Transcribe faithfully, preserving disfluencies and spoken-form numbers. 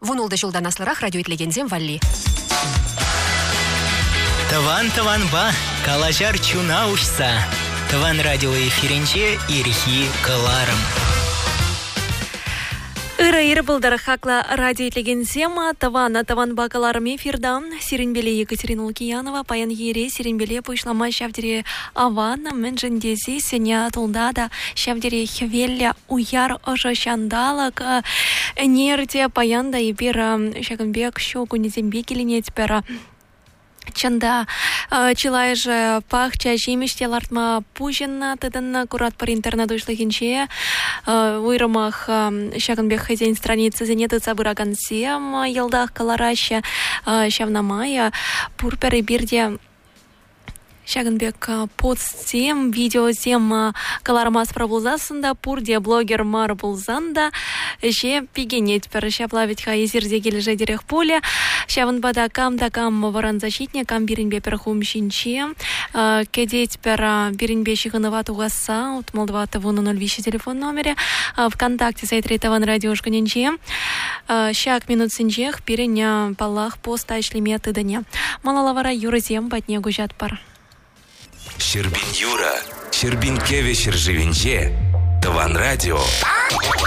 Вунулда жылдан асларах радио итлегензем валли. Таван-таван-ба, калажар чуна ушса. Таван радио эфиринче ирхи каларым. Ира-ира былдары хакла радио итлегензема, тавана таван бакаларым эфирда. Сиренбеле Екатерина Лукиянова, паян ере, Сиренбеле пойшлама шавдере авана, мен жендези, сеня тулдада, шавдере хвелля уяр ожашандалак, нерде паянда и пера шагамбек щеку незембе келенет пера. Чанда чилай же пахча жемеште лартма пужинна тыдынна курат пар интернет уйшлыгинче уйрымах шагынбек хозяин страницы зенеты цабыраган сем елдах калараща шавнамая пурперы бирде Шагынбек подсем, видеозем калармас пробулзасында, пурде блогер мар булзанда, же пигенет пер шаплавить ха изирзе кележе дерех поле, шавынбада кам да кам варан защитне, кам биринбе пер хум шинче, кедет пер биринбе шиханыват угаса, от молдвата вуну ноль вище телефон номере, ВКонтакте сайт рейтаван радиошка нинче, шак минут синчех, пиреня палах поста ишлеме тыдыне. Малалавара юрызем батне гужат пар. Щербин Юра, Щербин Кеве Щерживинче, Таван радио.